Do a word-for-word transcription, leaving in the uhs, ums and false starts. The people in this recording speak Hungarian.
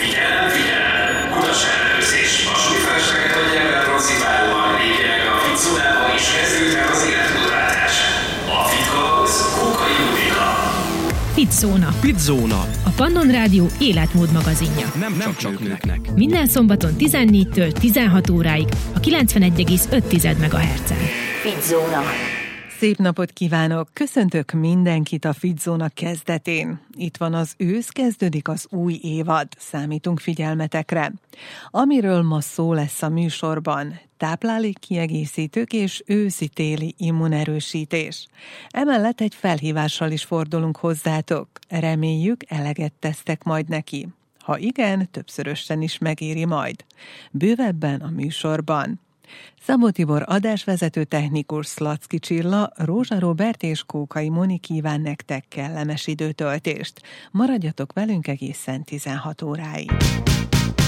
Figyelem, figyelem! Utas ellenőrzés! A súlyfelesleget adják el transzitálóan, lépjenek a Fitzónába és kezdődhet az életmódváltás. A Fitkalausz Kókai Mónika. Fitzóna. Fitzóna. A Pannon Rádió életmód magazinja. Nem, nem csak, csak nőknek. Minden szombaton tizennégytől tizenhat óráig a kilencvenegy egész öt megahertzen. Fitzóna. Szép napot kívánok! Köszöntök mindenkit a Fitzóna kezdetén. Itt van az ősz, kezdődik az új évad. Számítunk figyelmetekre. Amiről ma szó lesz a műsorban, táplálékkiegészítők és őszi-téli immunerősítés. Emellett egy felhívással is fordulunk hozzátok. Reméljük, eleget tesztek majd neki. Ha igen, többszörösen is megéri majd. Bővebben a műsorban. Szabó Tibor adásvezető technikus, Szlacki Csilla, Rózsa Róbert és Kókai Moni kíván nektek kellemes időtöltést. Maradjatok velünk egészen tizenhat óráig.